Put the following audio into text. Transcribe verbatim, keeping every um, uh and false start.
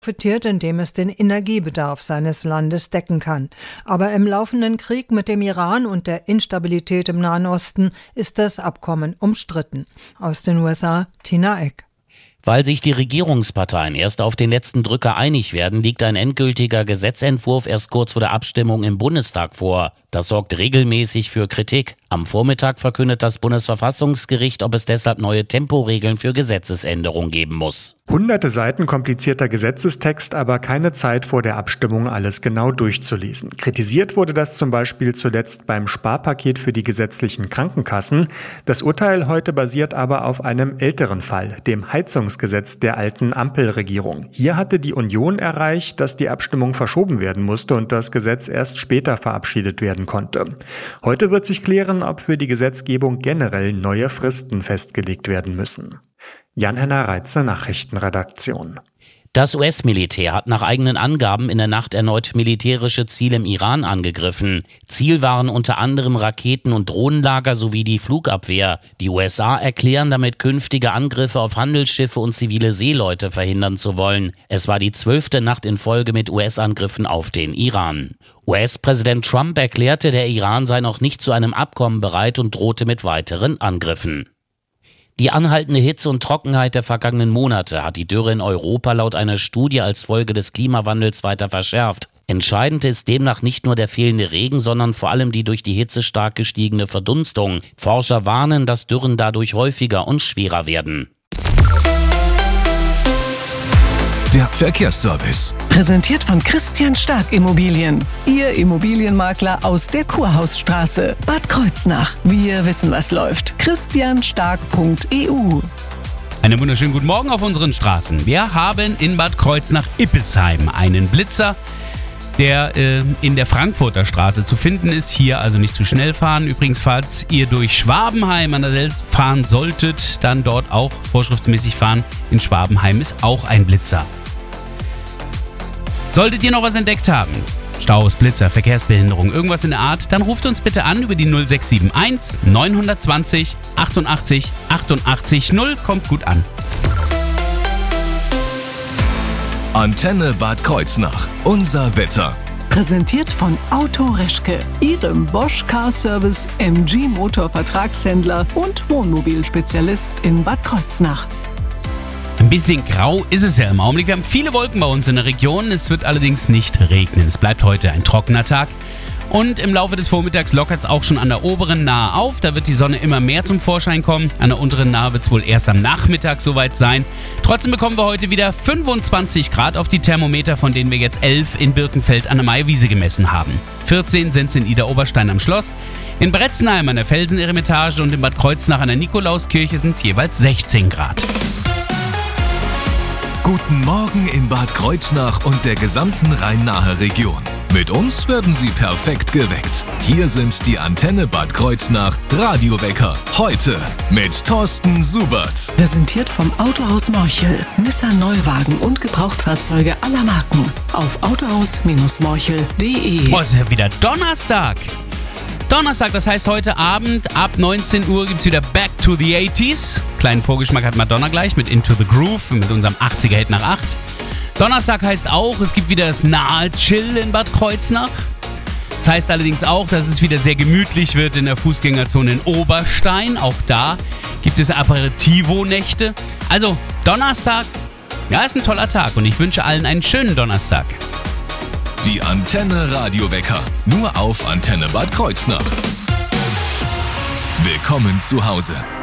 profitiert, indem es den Energiebedarf seines Landes decken kann. Aber im laufenden Krieg mit dem Iran und der Instabilität im Nahen Osten ist das Abkommen umstritten. Aus den U S A, Tina Eck. Weil sich die Regierungsparteien erst auf den letzten Drücker einig werden, liegt ein endgültiger Gesetzentwurf erst kurz vor der Abstimmung im Bundestag vor. Das sorgt regelmäßig für Kritik. Am Vormittag verkündet das Bundesverfassungsgericht, ob es deshalb neue Temporegeln für Gesetzesänderungen geben muss. Hunderte Seiten komplizierter Gesetzestext, aber keine Zeit vor der Abstimmung, alles genau durchzulesen. Kritisiert wurde das zum Beispiel zuletzt beim Sparpaket für die gesetzlichen Krankenkassen. Das Urteil heute basiert aber auf einem älteren Fall, dem Heizungsgesetz der alten Ampelregierung. Hier hatte die Union erreicht, dass die Abstimmung verschoben werden musste und das Gesetz erst später verabschiedet werden konnte. Heute wird sich klären, ob für die Gesetzgebung generell neue Fristen festgelegt werden müssen. Jan-Henner Reitze, Nachrichtenredaktion. Das U S-Militär hat nach eigenen Angaben in der Nacht erneut militärische Ziele im Iran angegriffen. Ziel waren unter anderem Raketen- und Drohnenlager sowie die Flugabwehr. Die U S A erklären damit, künftige Angriffe auf Handelsschiffe und zivile Seeleute verhindern zu wollen. Es war die zwölfte Nacht in Folge mit U S-Angriffen auf den Iran. U S-Präsident Trump erklärte, der Iran sei noch nicht zu einem Abkommen bereit und drohte mit weiteren Angriffen. Die anhaltende Hitze und Trockenheit der vergangenen Monate hat die Dürre in Europa laut einer Studie als Folge des Klimawandels weiter verschärft. Entscheidend ist demnach nicht nur der fehlende Regen, sondern vor allem die durch die Hitze stark gestiegene Verdunstung. Forscher warnen, dass Dürren dadurch häufiger und schwerer werden. Der Verkehrsservice. Präsentiert von Christian Stark Immobilien. Ihr Immobilienmakler aus der Kurhausstraße. Bad Kreuznach. Wir wissen, was läuft. christian stark punkt e u. Einen wunderschönen guten Morgen auf unseren Straßen. Wir haben in Bad Kreuznach-Ippelsheim einen Blitzer, der äh, in der Frankfurter Straße zu finden ist. Hier also nicht zu schnell fahren. Übrigens, falls ihr durch Schwabenheim an der Selz fahren solltet, dann dort auch vorschriftsmäßig fahren. In Schwabenheim ist auch ein Blitzer. Solltet ihr noch was entdeckt haben, Staus, Blitzer, Verkehrsbehinderung, irgendwas in der Art, dann ruft uns bitte an über die null sechs sieben eins neun zwei null achtundachtzig achtundachtzig null. Kommt gut an. Antenne Bad Kreuznach. Unser Wetter. Präsentiert von Auto Reschke, Ihrem Bosch Car Service, M G Motor Vertragshändler und Wohnmobilspezialist in Bad Kreuznach. Ein bisschen grau ist es ja im Augenblick. Wir haben viele Wolken bei uns in der Region. Es wird allerdings nicht regnen. Es bleibt heute ein trockener Tag. Und im Laufe des Vormittags lockert es auch schon an der oberen Nahe auf. Da wird die Sonne immer mehr zum Vorschein kommen. An der unteren Nahe wird es wohl erst am Nachmittag soweit sein. Trotzdem bekommen wir heute wieder fünfundzwanzig Grad auf die Thermometer, von denen wir jetzt elf in Birkenfeld an der Maiwiese gemessen haben. vierzehn sind es in Idar-Oberstein am Schloss. In Bretzenheim an der Felseneremitage und in Bad Kreuznach an der Nikolauskirche sind es jeweils sechzehn Grad. Guten Morgen in Bad Kreuznach und der gesamten Rhein-Nahe-Region. Mit uns werden Sie perfekt geweckt. Hier sind die Antenne Bad Kreuznach Radiowecker. Heute mit Thorsten Subert. Präsentiert vom Autohaus Morchel. Nissan Neuwagen und Gebrauchtfahrzeuge aller Marken. Auf autohaus Morchel punkt de. Oh, ist ja wieder Donnerstag. Donnerstag, das heißt heute Abend ab neunzehn Uhr gibt es wieder Back to the achtziger. Kleinen Vorgeschmack hat Madonna gleich mit Into the Groove, mit unserem achtziger-Hit nach acht. Donnerstag heißt auch, es gibt wieder das nahe Chill in Bad Kreuznach. Das heißt allerdings auch, dass es wieder sehr gemütlich wird in der Fußgängerzone in Oberstein. Auch da gibt es Aperitivo-Nächte. Also Donnerstag, ja, ist ein toller Tag und ich wünsche allen einen schönen Donnerstag. Die Antenne Radiowecker. Nur auf Antenne Bad Kreuznach. Willkommen zu Hause.